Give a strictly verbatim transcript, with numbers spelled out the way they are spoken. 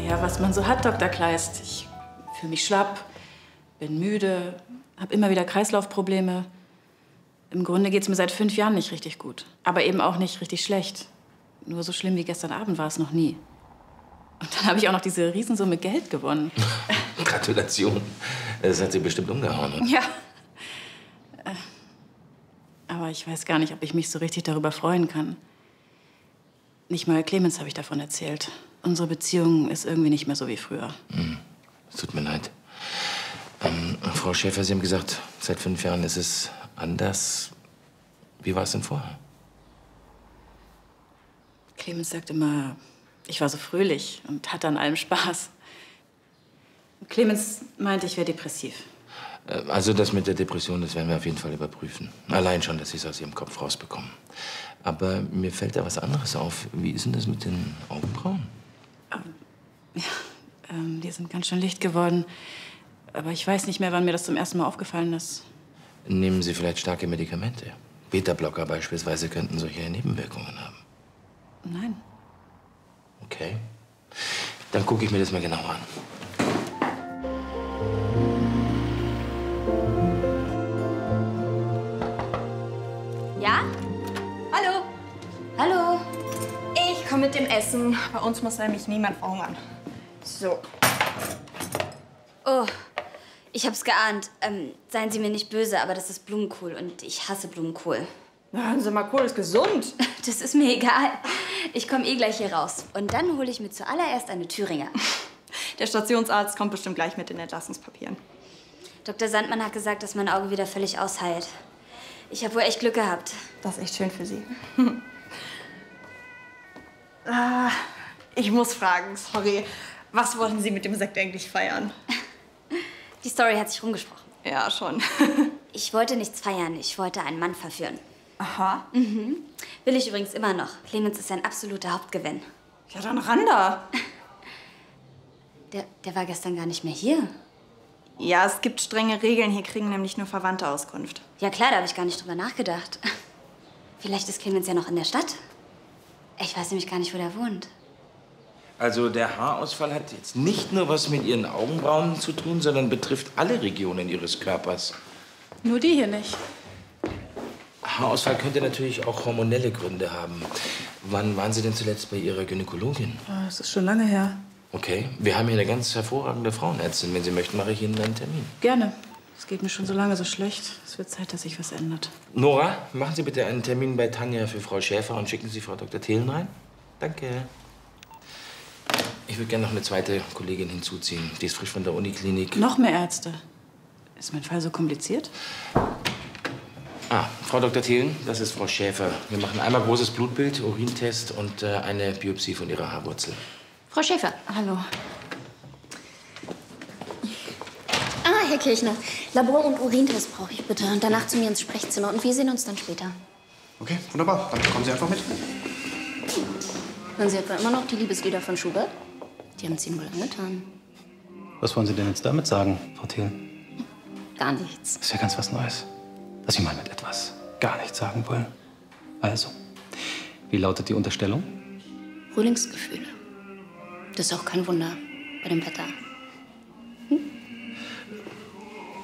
Ja, was man so hat, Doktor Kleist. Ich fühle mich schlapp, bin müde, habe immer wieder Kreislaufprobleme. Im Grunde geht's mir seit fünf Jahren nicht richtig gut. Aber eben auch nicht richtig schlecht. Nur so schlimm wie gestern Abend war es noch nie. Und dann habe ich auch noch diese Riesensumme Geld gewonnen. Gratulation. Das hat Sie bestimmt umgehauen. Oder? Ja. Aber ich weiß gar nicht, ob ich mich so richtig darüber freuen kann. Nicht mal Clemens habe ich davon erzählt. Unsere Beziehung ist irgendwie nicht mehr so wie früher. Hm. Es tut mir leid. Ähm, Frau Schäfer, Sie haben gesagt, seit fünf Jahren ist es anders. Wie war es denn vorher? Clemens sagt immer, ich war so fröhlich und hatte an allem Spaß. Clemens meinte, ich wäre depressiv. Äh, also das mit der Depression, das werden wir auf jeden Fall überprüfen. Allein schon, dass Sie es aus Ihrem Kopf rausbekommen. Aber mir fällt da was anderes auf. Wie ist denn das mit den Augenbrauen? Ähm, ja, ähm, die sind ganz schön licht geworden. Aber ich weiß nicht mehr, wann mir das zum ersten Mal aufgefallen ist. Nehmen Sie vielleicht starke Medikamente? Beta-Blocker beispielsweise könnten solche Nebenwirkungen haben. Nein. Okay. Dann gucke ich mir das mal genauer an. Ja? Hallo? Hallo? Ich komme mit dem Essen. Bei uns muss nämlich niemand verhungern. So. Oh, ich hab's geahnt. Ähm, seien Sie mir nicht böse, aber das ist Blumenkohl und ich hasse Blumenkohl. Na, hören Sie mal, Kohl ist gesund. Das ist mir egal. Ich komme eh gleich hier raus. Und dann hole ich mir zuallererst eine Thüringer. Der Stationsarzt kommt bestimmt gleich mit den Entlassungspapieren. Doktor Sandmann hat gesagt, dass mein Auge wieder völlig ausheilt. Ich habe wohl echt Glück gehabt. Das ist echt schön für Sie. ah, ich muss fragen, sorry. Was wollten Sie mit dem Sekt eigentlich feiern? Die Story hat sich rumgesprochen. Ja, schon. Ich wollte nichts feiern. Ich wollte einen Mann verführen. Aha. Mhm. Will ich übrigens immer noch. Clemens ist ein absoluter Hauptgewinn. Ja, dann ran da. Der, der war gestern gar nicht mehr hier. Ja, es gibt strenge Regeln. Hier kriegen nämlich nur Verwandte Auskunft. Ja klar, da habe ich gar nicht drüber nachgedacht. Vielleicht ist Clemens ja noch in der Stadt. Ich weiß nämlich gar nicht, wo der wohnt. Also der Haarausfall hat jetzt nicht nur was mit Ihren Augenbrauen zu tun, sondern betrifft alle Regionen Ihres Körpers. Nur die hier nicht. Haarausfall könnte natürlich auch hormonelle Gründe haben. Wann waren Sie denn zuletzt bei Ihrer Gynäkologin? Oh, das ist schon lange her. Okay, wir haben hier eine ganz hervorragende Frauenärztin. Wenn Sie möchten, mache ich Ihnen einen Termin. Gerne. Es geht mir schon so lange so schlecht. Es wird Zeit, dass sich was ändert. Nora, machen Sie bitte einen Termin bei Tanja für Frau Schäfer und schicken Sie Frau Doktor Thelen rein. Danke. Ich würde gerne noch eine zweite Kollegin hinzuziehen. Die ist frisch von der Uniklinik. Noch mehr Ärzte. Ist mein Fall so kompliziert? Ah, Frau Doktor Thelen, das ist Frau Schäfer. Wir machen einmal großes Blutbild, Urintest und äh, eine Biopsie von Ihrer Haarwurzel. Frau Schäfer. Hallo. Ah, Herr Kirchner. Labor- und Urintest brauche ich bitte. Und danach zu mir ins Sprechzimmer. Und wir sehen uns dann später. Okay, wunderbar. Dann kommen Sie einfach mit. Hören Sie etwa immer noch die Liebeslieder von Schubert? Die haben es Ihnen wohl angetan. Was wollen Sie denn jetzt damit sagen, Frau Thiel? Gar nichts. Das ist ja ganz was Neues. Dass Sie mal mit etwas gar nichts sagen wollen. Also, wie lautet die Unterstellung? Frühlingsgefühle. Das ist auch kein Wunder bei dem Wetter.